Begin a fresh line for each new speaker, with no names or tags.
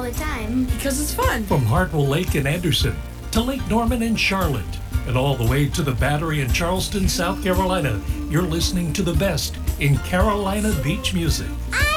all the time.
Because it's fun.
From Hartwell Lake in Anderson to Lake Norman in Charlotte and all the way to the Battery in Charleston, South Carolina, you're listening to the best in Carolina beach music.